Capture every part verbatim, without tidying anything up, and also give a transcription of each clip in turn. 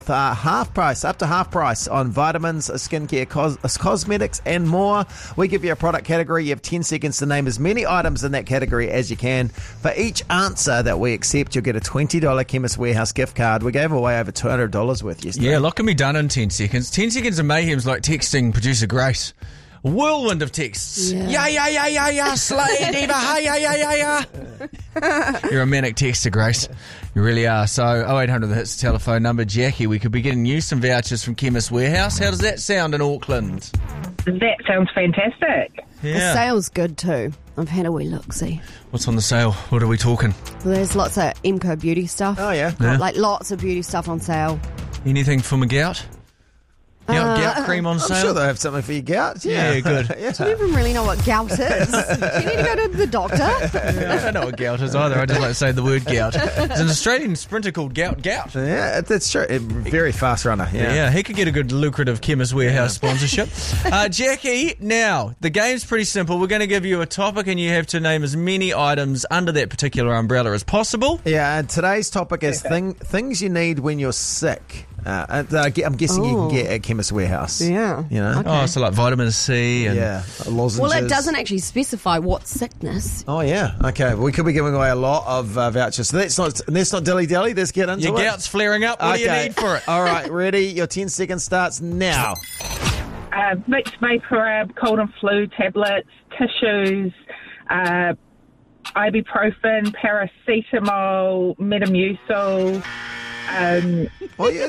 Uh, half price, up to half price on vitamins, skincare, cos- cosmetics and more. We give you a product category. You have ten seconds to name as many items in that category as you can. For each answer that we accept, you'll get a twenty dollars Chemist Warehouse gift card. We gave away over two hundred dollars worth yesterday. Yeah, a lot can be done in ten seconds. ten seconds of mayhem is like texting producer Grace. A whirlwind of texts. Yeah, yeah, yeah, yeah, yeah, slay diva, hey, yeah, yeah, yeah, yeah. You're a manic texter, Grace. You really are. So, oh eight hundred, that's the telephone number. Jackie, we could be getting you some vouchers from Chemist Warehouse. How does that sound in Auckland? That sounds fantastic. Yeah. The sale's good too. I've had a wee look-see. What's on the sale? What are we talking? Well, there's lots of Emco beauty stuff. Oh, yeah. yeah. Like lots of beauty stuff on sale. Anything for my gout? Gout, Uh, gout cream on sale? I'm sure they'll have something for your gout. Yeah, Yeah, good. yeah. Do you even really know what gout is? Do you need to go to the doctor? Yeah, I don't know what gout is either. I just like to say the word gout. There's an Australian sprinter called Gout Gout. Yeah, it- that's true. A very fast runner. Yeah. Yeah, he could get a good lucrative Chemist Warehouse sponsorship. Uh, Jackie, now, the game's pretty simple. We're going to give you a topic and you have to name as many items under that particular umbrella as possible. Yeah, and today's topic is thing, things you need when you're sick. Uh, uh, I'm guessing you Oh. can get at Chemist Warehouse. Yeah. You know? Okay. Oh, so like vitamin C and... Yeah, lozenges. Well, it doesn't actually specify what sickness. Oh yeah, okay. We could be giving away a lot of uh, vouchers. So let's not let's not dilly dally. Let's get into Your it. gout's flaring up. What do you need for it? All right, ready? Your ten seconds starts now. Uh, Vicks Vaporub, cold and flu tablets, tissues, uh, ibuprofen, paracetamol, Metamucil. Um, Oh yeah,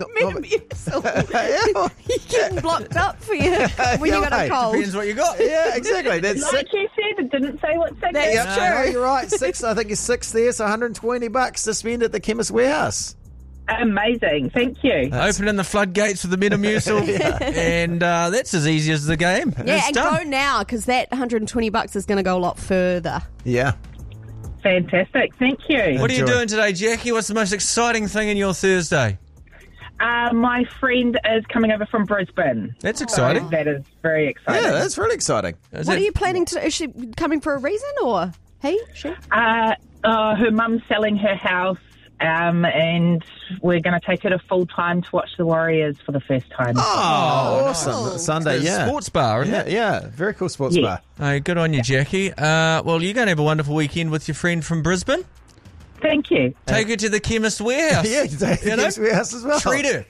You're getting blocked up for you when you got a Hey, cold. Depends what you got. yeah, exactly. That's like six. you said, it didn't say what sickness. That's Yeah, true. no, you're right. Six. I think it's six there. So one hundred twenty bucks to spend at the Chemist Warehouse. Amazing, thank you. Opening the floodgates with the Metamucil. And uh, that's as easy as the game. Yeah, It's and done. go now because that one hundred twenty bucks is going to go a lot further. Yeah. Fantastic, thank you. What are you Enjoy. doing today, Jackie? What's the most exciting thing in your Thursday? Uh, my friend is coming over from Brisbane. That's So exciting. that is very exciting. Yeah, that's really exciting. Is What it- are you planning to? Is she coming for a reason or he? She? Uh, uh, her mum's selling her house, um, and we're going to take her to full time to watch the Warriors for the first time. Oh, awesome. nice. Sunday, It's a yeah. sports bar, isn't Yeah, it? yeah. Very cool sports Yeah. bar. Hey, good on you, Jackie. Uh, well, you're going to have a wonderful weekend with your friend from Brisbane. Thank you. Take her to the Chemist Warehouse. Yeah, you can take the You know? Chemist Warehouse as well. Treat her.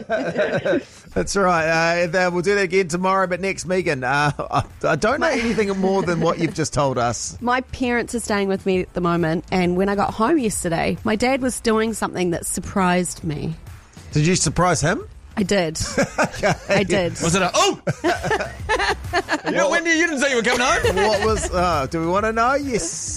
That's right. Uh, th- we'll do that again tomorrow. But next, Megan, uh, I, I don't know anything more than what you've just told us. My parents are staying with me at the moment, and when I got home yesterday, my dad was doing something that surprised me. Did you surprise him? I did. I did. Was it a, oh! yeah, Wendy, you didn't say you were coming home. What was? Uh, do we want to know? Yes.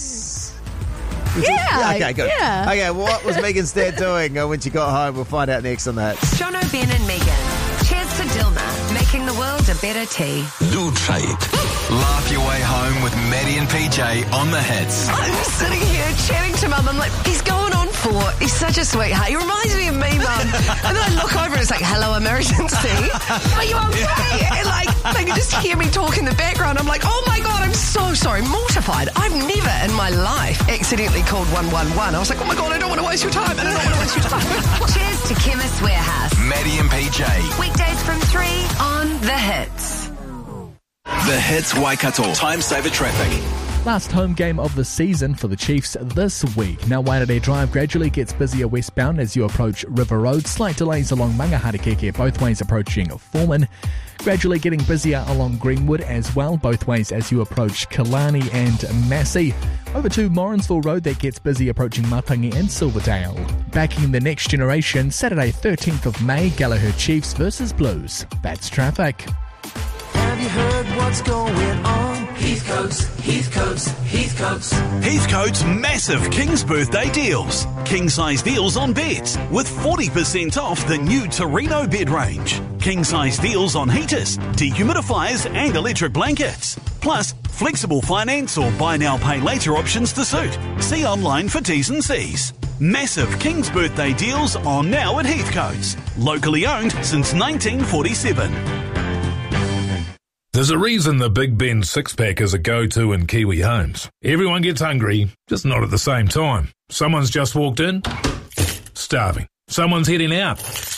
Yeah. Okay, good. Yeah. Okay, well, what was Megan's dad doing uh, when she got home? We'll find out next on that. Jono, Ben and Megan. Cheers to Dilma, making the world a better tea. Lutrait. Laugh your way home with Maddie and P J on the hits. I'm sitting here chatting to Mum. I'm like, he's going on four. He's such a sweetheart. He reminds me of me, Mum. And then I look over and it's like, hello, emergency. Are you okay? And like, they can just hear me talk in the background. I'm like, oh my God, I'm so sorry. Mortified. I've never in my life accidentally called one one one. I was like, oh my God, I don't want to waste your time. And I don't want to waste your time. Cheers to Chemist Warehouse. Maddie and P J. Weekdays from three on The Hits. The Hits Waikato. Time saver traffic. Last home game of the season for the Chiefs this week. Now Waitangi Drive gradually gets busier westbound as you approach River Road. Slight delays along Mangaharekeke both ways approaching Foreman. Gradually getting busier along Greenwood as well, both ways as you approach Killarney and Massey. Over to Morrinsville Road, that gets busy approaching Matangi and Silverdale. Backing the next generation, Saturday thirteenth of May, Gallagher Chiefs versus Blues. That's traffic. Have you heard what's going on? Heathcote's, Heathcote's, Heathcote's. Heathcote's massive King's Birthday deals. King-size deals on beds with forty percent off the new Torino bed range. King-size deals on heaters, dehumidifiers and electric blankets. Plus, flexible finance or buy now pay later options to suit. See online for T's and C's. Massive King's Birthday deals on now at Heathcote's. Locally owned since nineteen forty-seven. There's a reason the Big Ben six-pack is a go-to in Kiwi homes. Everyone gets hungry, just not at the same time. Someone's just walked in, starving. Someone's heading out,